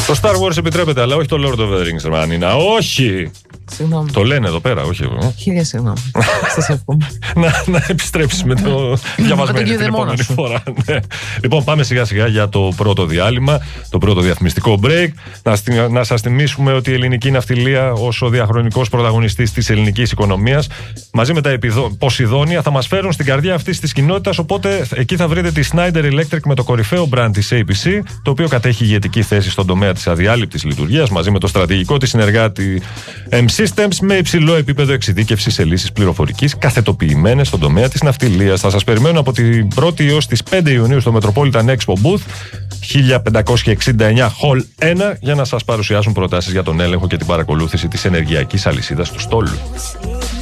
Το Star Wars επιτρέπεται, αλλά όχι το Lord of the Rings, Μανίνα. Όχι! Συγγνώμη. Το λένε εδώ πέρα, όχι εγώ. Χίλια συγγνώμη. Σας εύχομαι. να επιστρέψεις με το διαβασμένο την επόμενη φορά. Ναι. Λοιπόν, πάμε σιγά σιγά για το πρώτο διάλειμμα, το πρώτο διαφημιστικό break. Να σας θυμίσουμε ότι η ελληνική ναυτιλία, ως ο διαχρονικός πρωταγωνιστής της ελληνικής οικονομίας, μαζί με τα Ποσειδόνια, θα μας φέρουν στην καρδιά αυτής της κοινότητας. Οπότε εκεί θα βρείτε τη Schneider Electric με το κορυφαίο brand της APC, το οποίο κατέχει ηγετική θέση στον τομέα της αδιάλειπτης λειτουργίας, μαζί με το στρατηγικό της συνεργάτη M-Systems, με υψηλό επίπεδο εξειδίκευσης σε λύσεις πληροφορικής καθετοποιημένες στον τομέα της ναυτιλίας. Θα σας περιμένω από την 1η έως τις 5 Ιουνίου στο Metropolitan Expo Booth 1569 Hall 1 για να σας παρουσιάσουν προτάσεις για τον έλεγχο και την παρακολούθηση της ενεργειακής αλυσίδας του στόλου.